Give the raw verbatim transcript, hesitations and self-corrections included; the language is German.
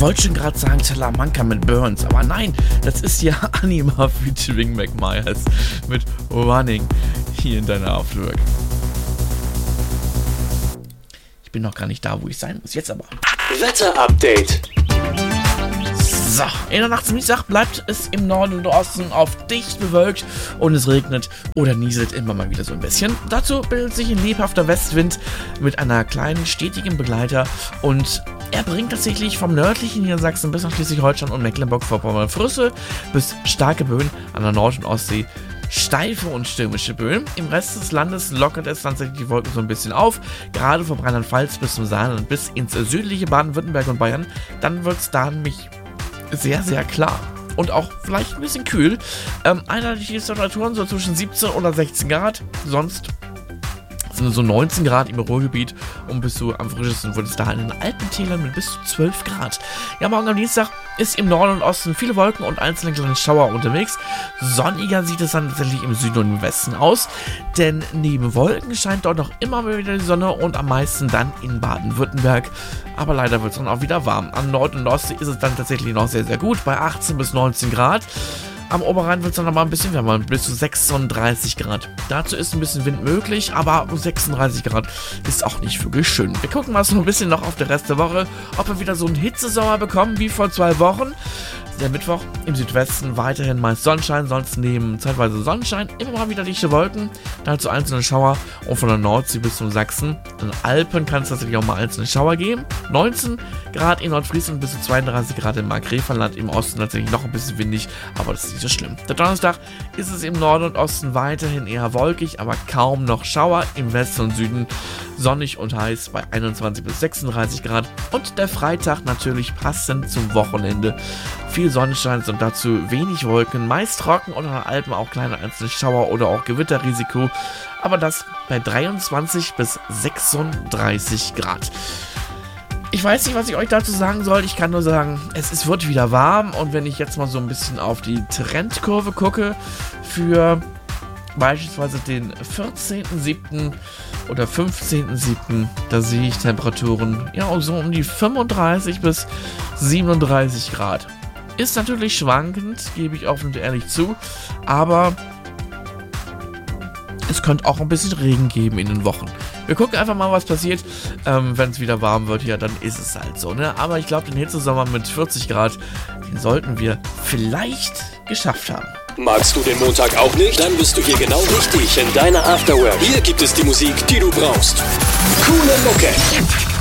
wollte schon gerade sagen Salamanca mit Burns, aber nein, das ist ja Anima featuring Mac Myers mit Running hier in deiner Afterwork. Ich bin noch gar nicht da, wo ich sein muss, jetzt aber. Wetter-Update. So, in der Nacht zum Dienstag bleibt es im Norden und Osten auf dicht bewölkt und es regnet oder nieselt immer mal wieder so ein bisschen. Dazu bildet sich ein lebhafter Westwind mit einer kleinen stetigen Begleiter und er bringt tatsächlich vom nördlichen Niedersachsen bis nach Schleswig-Holstein und Mecklenburg-Vorpommern Flüsse bis starke Böen an der Nord- und Ostsee. Steife und stürmische Böen. Im Rest des Landes lockert es tatsächlich die Wolken so ein bisschen auf. Gerade von Rheinland-Pfalz bis zum Saarland und bis ins südliche Baden-Württemberg und Bayern. Dann wird es da nämlich sehr, sehr klar. Und auch vielleicht ein bisschen kühl. Ähm, einheitliche Temperaturen so zwischen siebzehn oder sechzehn Grad. Sonst sind so neunzehn Grad im Ruhrgebiet und bis zu am frischesten wird es da in den Alpentälern mit bis zu zwölf Grad. Ja, morgen am Dienstag ist im Norden und Osten viele Wolken und einzelne kleine Schauer unterwegs. Sonniger sieht es dann tatsächlich im Süden und im Westen aus, denn neben Wolken scheint dort noch immer mal wieder die Sonne und am meisten dann in Baden-Württemberg. Aber leider wird es dann auch wieder warm. Am Nord- und Ostsee ist es dann tatsächlich noch sehr, sehr gut, bei achtzehn bis neunzehn Grad. Am Oberrhein wird es dann nochmal ein bisschen wärmer, bis zu sechsunddreißig Grad. Dazu ist ein bisschen Wind möglich, aber sechsunddreißig Grad ist auch nicht wirklich schön. Wir gucken mal so ein bisschen noch auf den Rest der Woche, ob wir wieder so einen Hitzesommer bekommen wie vor zwei Wochen. Der Mittwoch im Südwesten weiterhin meist Sonnenschein, sonst neben zeitweise Sonnenschein immer mal wieder dichte Wolken, dazu einzelne Schauer und von der Nordsee bis zum Sachsen. In den Alpen kann es tatsächlich auch mal einzelne Schauer geben. neunzehn Grad in Nordfriesland bis zu zweiunddreißig Grad im Markgräflerland, im Osten tatsächlich noch ein bisschen windig, aber das ist nicht so schlimm. Der Donnerstag ist es im Norden und Osten weiterhin eher wolkig, aber kaum noch Schauer. Im Westen und Süden sonnig und heiß bei einundzwanzig bis sechsunddreißig Grad. Und der Freitag natürlich passend zum Wochenende. Viel Sonnenschein und dazu wenig Wolken, meist trocken und an den Alpen auch kleine einzelne Schauer oder auch Gewitterrisiko. Aber das bei dreiundzwanzig bis sechsunddreißig Grad. Ich weiß nicht, was ich euch dazu sagen soll. Ich kann nur sagen, es, es wird wieder warm. Und wenn ich jetzt mal so ein bisschen auf die Trendkurve gucke für beispielsweise den vierzehnten siebten oder fünfzehnten siebten, da sehe ich Temperaturen ja so um die fünfunddreißig bis siebenunddreißig Grad. Ist natürlich schwankend, gebe ich offen und ehrlich zu, aber es könnte auch ein bisschen Regen geben in den Wochen. Wir gucken einfach mal, was passiert. Ähm, wenn es wieder warm wird, ja, dann ist es halt so, ne? Aber ich glaube, den Hitzesommer mit vierzig Grad, den sollten wir vielleicht geschafft haben. Magst du den Montag auch nicht? Dann bist du hier genau richtig in deiner Afterwork. Hier gibt es die Musik, die du brauchst. Coole Mucke.